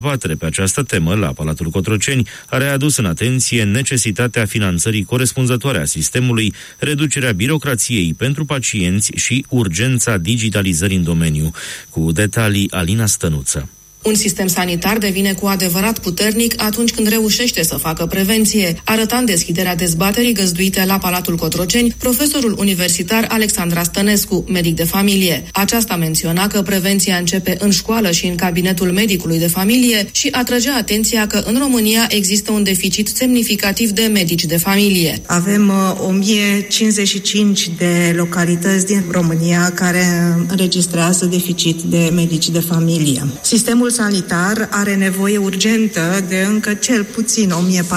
Dezbatere pe această temă la Palatul Cotroceni a readus în atenție necesitatea finanțării corespunzătoare a sistemului, reducerea birocrației pentru pacienți și urgența digitalizării în domeniu. Cu detalii, Alina Stănuță. Un sistem sanitar devine cu adevărat puternic atunci când reușește să facă prevenție, arăta în deschiderea dezbaterii găzduite la Palatul Cotroceni profesorul universitar Alexandra Stănescu, medic de familie. Aceasta menționa că prevenția începe în școală și în cabinetul medicului de familie și atrăgea atenția că în România există un deficit semnificativ de medici de familie. Avem 1055 de localități din România care înregistrează deficit de medici de familie. Sistemul sanitar are nevoie urgentă de încă cel puțin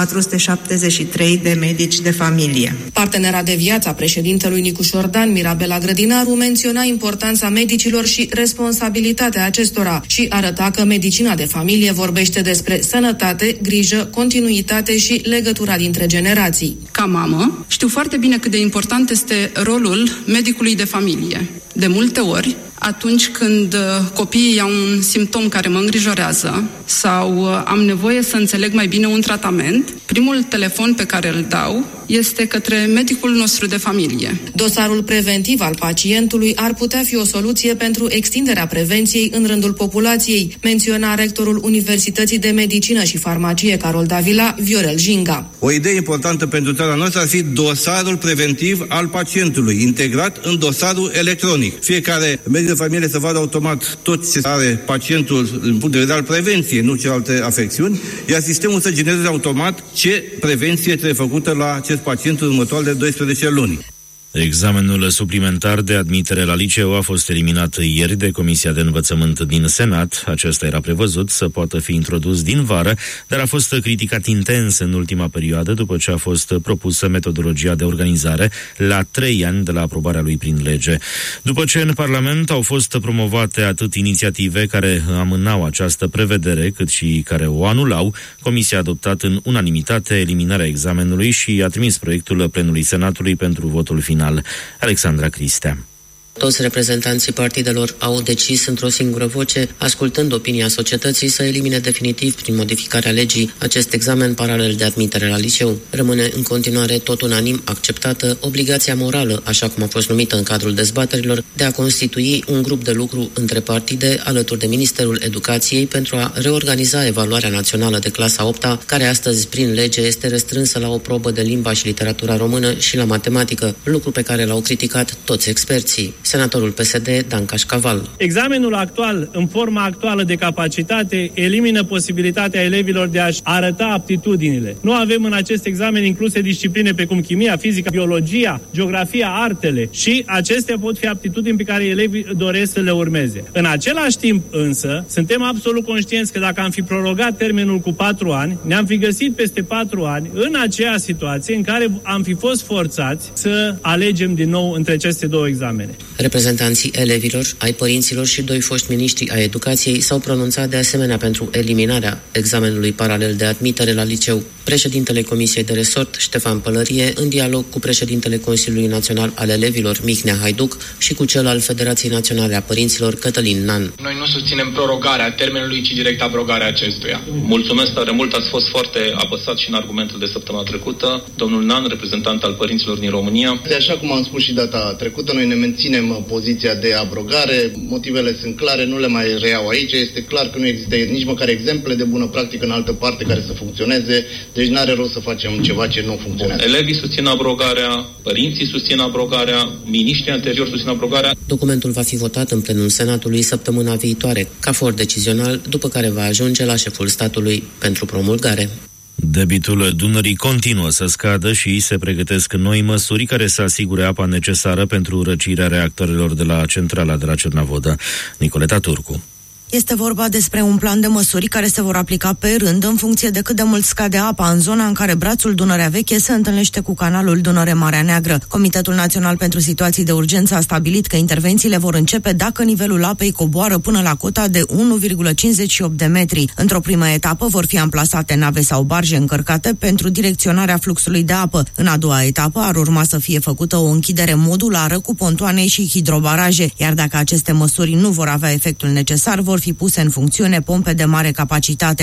1473 de medici de familie. Partenera de viață a președintelui Nicu Șordan, Mirabela Grădinaru, menționa importanța medicilor și responsabilitatea acestora și arăta că medicina de familie vorbește despre sănătate, grijă, continuitate și legătura dintre generații. Ca mamă, știu foarte bine cât de important este rolul medicului de familie. De multe ori, atunci când copiii au un simptom care mă îngrijorează sau am nevoie să înțeleg mai bine un tratament, primul telefon pe care îl dau este către medicul nostru de familie. Dosarul preventiv al pacientului ar putea fi o soluție pentru extinderea prevenției în rândul populației, menționa rectorul Universității de Medicină și Farmacie Carol Davila, Viorel Jinga. O idee importantă pentru țara noastră ar fi dosarul preventiv al pacientului, integrat în dosarul electronic. Fiecare medic de familie să vadă automat tot ce are pacientul din punct de vedere al prevenției, nu celelalte afecțiuni, iar sistemul să genereze automat ce prevenție trebuie făcută la acest pacient în următoarele 12 luni. Examenul suplimentar de admitere la liceu a fost eliminat ieri de Comisia de Învățământ din Senat. Acesta era prevăzut să poată fi introdus din vară, dar a fost criticat intens în ultima perioadă după ce a fost propusă metodologia de organizare la 3 ani de la aprobarea lui prin lege. După ce în Parlament au fost promovate atât inițiative care amânau această prevedere, cât și care o anulau, Comisia a adoptat în unanimitate eliminarea examenului și a trimis proiectul plenului Senatului pentru votul final. Alexandra Cristea. Toți reprezentanții partidelor au decis într-o singură voce, ascultând opinia societății, să elimine definitiv prin modificarea legii acest examen paralel de admitere la liceu. Rămâne în continuare tot unanim acceptată obligația morală, așa cum a fost numită în cadrul dezbaterilor, de a constitui un grup de lucru între partide alături de Ministerul Educației pentru a reorganiza evaluarea națională de clasa 8-a, care astăzi prin lege este restrânsă la o probă de limba și literatura română și la matematică, lucru pe care l-au criticat toți experții. Senatorul PSD, Dan Cașcaval. Examenul actual, în forma actuală de capacitate, elimină posibilitatea elevilor de a-și arăta aptitudinile. Nu avem în acest examen incluse discipline precum chimia, fizica, biologia, geografia, artele și acestea pot fi aptitudini pe care elevii doresc să le urmeze. În același timp însă, suntem absolut conștienți că dacă am fi prorogat termenul cu 4 ani, ne-am fi găsit peste 4 ani în aceea situație în care am fi fost forțați să alegem din nou între aceste două examene. Reprezentanții elevilor, ai părinților și 2 foști miniștri ai educației s-au pronunțat de asemenea pentru eliminarea examenului paralel de admitere la liceu. Președintele Comisiei de Resort, Ștefan Pălărie, în dialog cu președintele Consiliului Național al Elevilor, Mihnea Haiduc, și cu cel al Federației Naționale a Părinților, Cătălin Nan. Noi nu susținem prorogarea termenului, ci direct abrogarea acestuia. Mulțumesc tare mult, ați fost foarte apăsat și în argumentul de săptămâna trecută. Domnul Nan, reprezentant al părinților din România. Așa cum am spus și data trecută, noi ne menținem poziția de abrogare, motivele sunt clare, nu le mai reiau aici, este clar că nu există nici măcar exemple de bună practică în altă parte care să funcționeze, deci n-are rost să facem ceva ce nu funcționează. Elevii susțin abrogarea, părinții susțin abrogarea, miniștrii anterior susțin abrogarea. Documentul va fi votat în plenul Senatului săptămâna viitoare, ca for decizional, după care va ajunge la șeful statului pentru promulgare. Debitul Dunării continuă să scadă și se pregătesc noi măsuri care să asigure apa necesară pentru răcirea reactoarelor de la centrala de la Cernavodă. Nicoleta Turcu. Este vorba despre un plan de măsuri care se vor aplica pe rând în funcție de cât de mult scade apa în zona în care brațul Dunărea Veche se întâlnește cu canalul Dunăre-Marea Neagră. Comitetul Național pentru Situații de Urgență a stabilit că intervențiile vor începe dacă nivelul apei coboară până la cota de 1,58 de metri. Într-o primă etapă vor fi amplasate nave sau barje încărcate pentru direcționarea fluxului de apă. În a doua etapă ar urma să fie făcută o închidere modulară cu pontoane și hidrobaraje, iar dacă aceste măsuri nu vor avea efectul necesar, vor fi puse în funcțiune pompe de mare capacitate.